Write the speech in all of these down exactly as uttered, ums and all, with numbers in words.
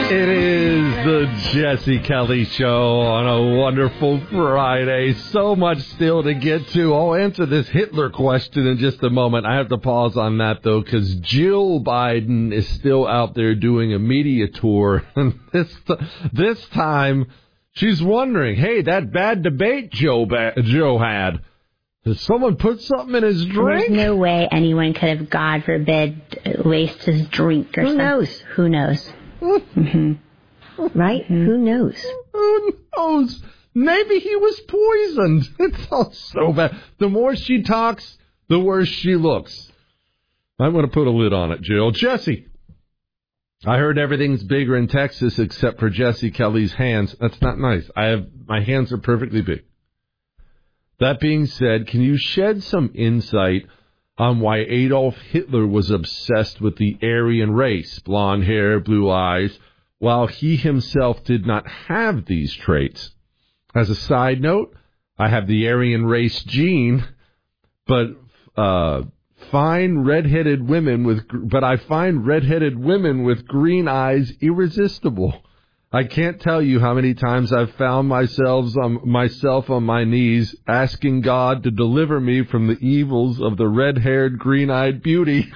It is the Jesse Kelly Show on a wonderful Friday. So much still to get to. I'll answer this Hitler question in just a moment. I have to pause on that, though, because Jill Biden is still out there doing a media tour. And this, this time, she's wondering, hey, that bad debate Joe, ba- Joe had, did someone put something in his drink? There's no way anyone could have, God forbid, waste his drink or Who something. knows? Who knows? Mm-hmm. Right? Mm-hmm. Who knows? Who knows? Maybe he was poisoned. It's all so bad. The more she talks, the worse she looks. I'm going to put a lid on it, Jill. Jesse, I heard everything's bigger in Texas except for Jesse Kelly's hands. That's not nice. I have my hands are perfectly big. That being said, can you shed some insight on why Adolf Hitler was obsessed with the Aryan race, blonde hair, blue eyes, while he himself did not have these traits? As a side note, I have the Aryan race gene, but uh, find redheaded women with, but I find redheaded women with green eyes irresistible. I can't tell you how many times I've found myself on, myself on my knees asking God to deliver me from the evils of the red-haired, green-eyed beauty.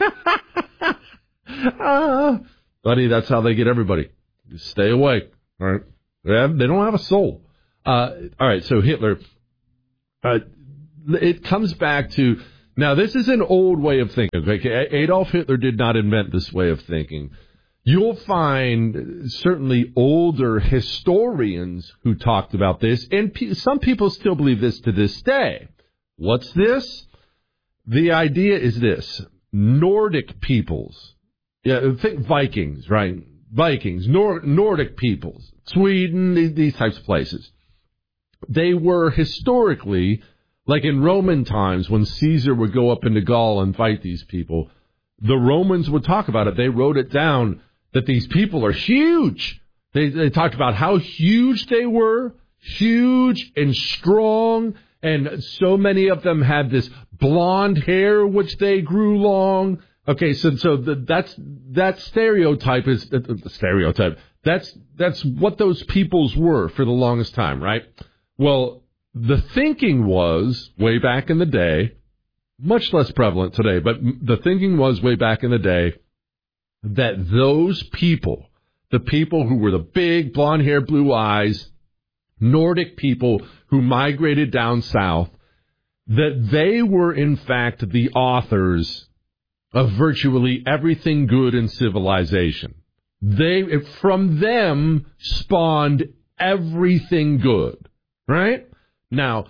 ah, buddy, that's how they get everybody. You stay away. All right? They, have, they don't have a soul. Uh, all right, so Hitler, uh, it comes back to, now this is an old way of thinking. Okay? Adolf Hitler did not invent this way of thinking. You'll find certainly older historians who talked about this, and pe- some people still believe this to this day. What's this? The idea is this. Nordic peoples, yeah, think Vikings, right? Vikings, Nor- Nordic peoples, Sweden, these, these types of places. They were historically, like in Roman times when Caesar would go up into Gaul and fight these people, the Romans would talk about it. They wrote it down that these people are huge. They, they talked about how huge they were, huge and strong, and so many of them had this blonde hair, which they grew long. Okay, so so the, that's that stereotype is uh, the stereotype. That's that's what those peoples were for the longest time, right? Well, the thinking was way back in the day, much less prevalent today, but the thinking was way back in the day that those people, the people who were the big blonde hair, blue eyes, Nordic people who migrated down south, that they were in fact the authors of virtually everything good in civilization. They, from them spawned everything good, right? Now,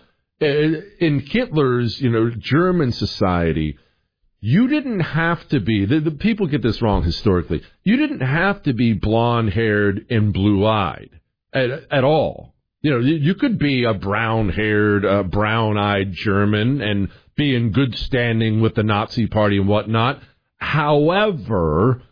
in Hitler's, you know, German society, you didn't have to be, the, the people get this wrong historically, you didn't have to be blonde-haired and blue-eyed at, at all. You know, you could be a brown-haired, uh, brown-eyed German and be in good standing with the Nazi Party and whatnot. However,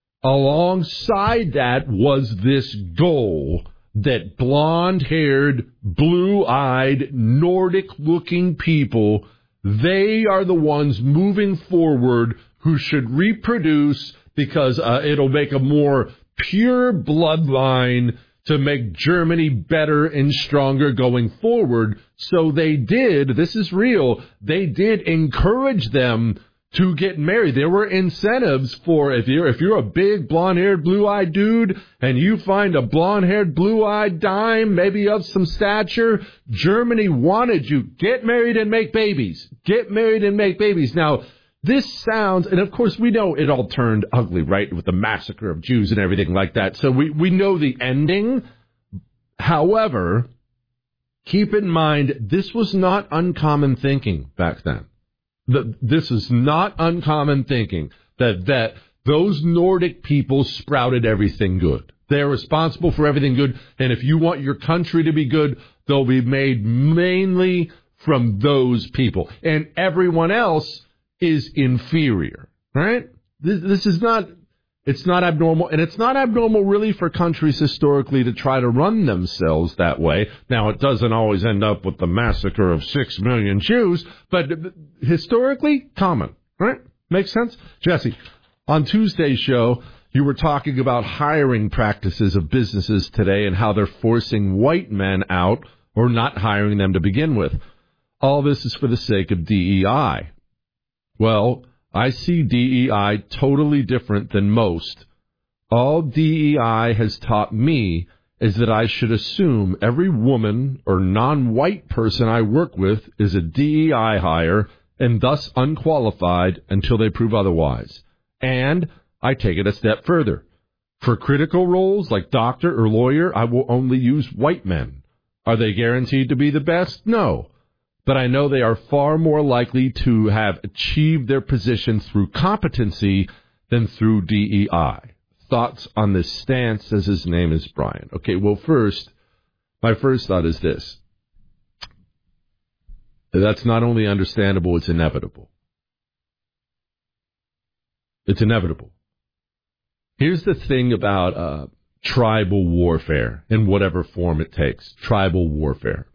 alongside that was this goal that blonde-haired, blue-eyed, Nordic-looking people, they are the ones moving forward who should reproduce because uh, it'll make a more pure bloodline to make Germany better and stronger going forward. So they did, this is real, they did encourage them to get married. There were incentives for if you're if you're a big blonde-haired, blue-eyed dude and you find a blonde-haired, blue-eyed dime, maybe of some stature, Germany wanted you. Get married and make babies. Get married and make babies. Now, this sounds, and of course we know it all turned ugly, right, with the massacre of Jews and everything like that. So we, we know the ending. However, keep in mind, this was not uncommon thinking back then. The, this is not uncommon thinking that, that those Nordic people sprouted everything good. They're responsible for everything good. And if you want your country to be good, they'll be made mainly from those people. And everyone else is inferior, right? This, this is not, it's not abnormal. And it's not abnormal really for countries historically to try to run themselves that way. Now, it doesn't always end up with the massacre of six million Jews, but historically common, right? Makes sense? Jesse, on Tuesday's show, You were talking about hiring practices of businesses today and how they're forcing white men out or not hiring them to begin with. All this is for the sake of D E I. Well, I see D E I totally different than most. All D E I has taught me is that I should assume every woman or non-white person I work with is a D E I hire and thus unqualified until they prove otherwise. And I take it a step further. For critical roles like doctor or lawyer, I will only use white men. Are they guaranteed to be the best? No. But I know they are far more likely to have achieved their position through competency than through D E I. Thoughts on this stance, as his name is Brian. Okay, well, first, my first thought is this. That's not only understandable, it's inevitable. It's inevitable. Here's the thing about uh, tribal warfare, in whatever form it takes, tribal warfare.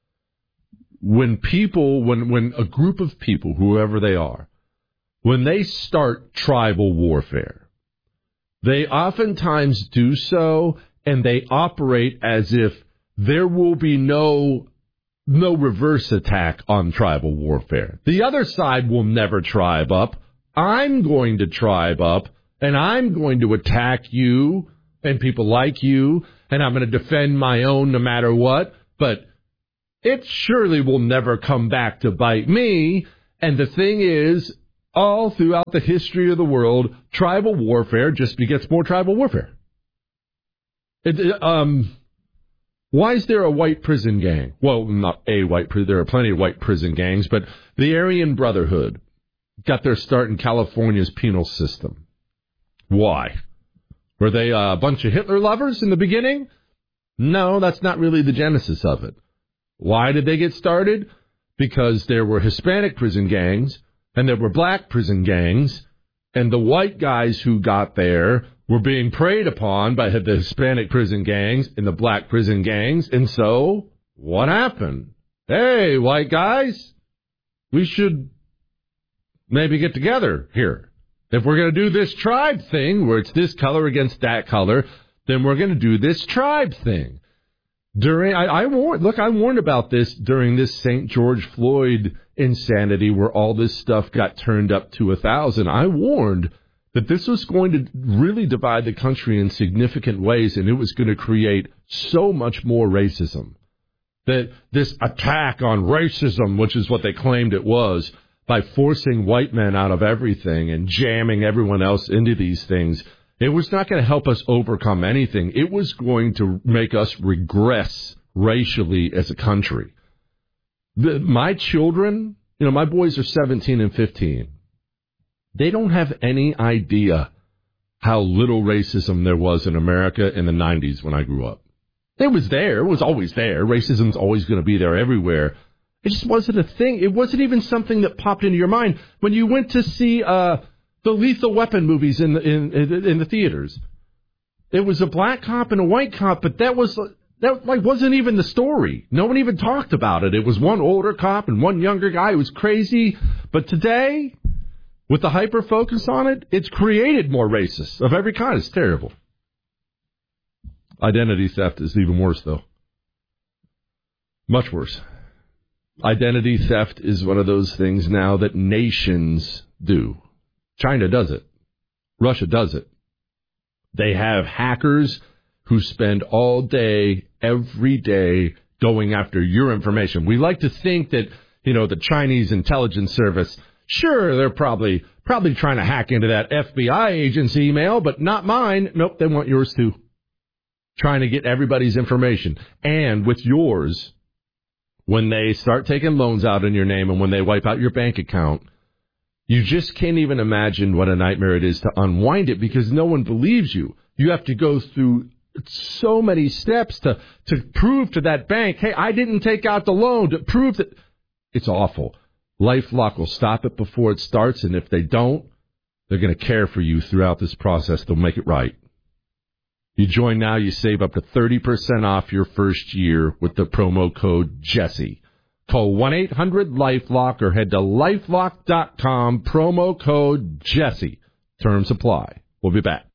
When people, when, when a group of people, whoever they are, when they start tribal warfare, they oftentimes do so, and they operate as if there will be no no reverse attack on tribal warfare. The other side will never tribe up. I'm going to tribe up, and I'm going to attack you and people like you, and I'm going to defend my own no matter what, but it surely will never come back to bite me. And the thing is, all throughout the history of the world, tribal warfare just begets more tribal warfare. It, um, why is there a white prison gang? Well, not a white prison. There are plenty of white prison gangs, but the Aryan Brotherhood got their start in California's penal system. Why? Were they a bunch of Hitler lovers in the beginning? No, that's not really the genesis of it. Why did they get started? Because there were Hispanic prison gangs, and there were black prison gangs, and the white guys who got there were being preyed upon by the Hispanic prison gangs and the black prison gangs. And so, what happened? Hey, white guys, we should maybe get together here. If we're going to do this tribe thing, where it's this color against that color, then we're going to do this tribe thing. During, I, I warned, look, I warned about this during this Saint George Floyd insanity where all this stuff got turned up to a thousand. I warned that this was going to really divide the country in significant ways, and it was going to create so much more racism. That this attack on racism, which is what they claimed it was, by forcing white men out of everything and jamming everyone else into these things, it was not going to help us overcome anything. It was going to make us regress racially as a country. The, my children, you know, my boys are seventeen and fifteen. They don't have any idea how little racism there was in America in the nineties when I grew up. It was there. It was always there. Racism's always going to be there everywhere. It just wasn't a thing. It wasn't even something that popped into your mind when you went to see uh, the Lethal Weapon movies in the, in, in in the theaters. It was a black cop and a white cop, but that was that like wasn't even the story. No one even talked about it. It was one older cop and one younger guy. It was crazy. But today, with the hyper focus on it, it's created more racists of every kind. It's terrible. Identity theft is even worse, though. Much worse. Identity theft is one of those things now that nations do. China does it. Russia does it. They have hackers who spend all day, every day, going after your information. We like to think that, you know, the Chinese intelligence service, sure, they're probably probably trying to hack into that F B I agent's email, but not mine. Nope, they want yours too. Trying to get everybody's information. And with yours, when they start taking loans out in your name and when they wipe out your bank account, you just can't even imagine what a nightmare it is to unwind it because no one believes you. You have to go through so many steps to, to prove to that bank, hey, I didn't take out the loan, to prove that. It's awful. LifeLock will stop it before it starts, and if they don't, they're going to care for you throughout this process. They'll make it right. You join now, you save up to thirty percent off your first year with the promo code Jesse. Call one eight hundred LifeLock or head to lifelock dot com, promo code Jesse. Terms apply. We'll be back.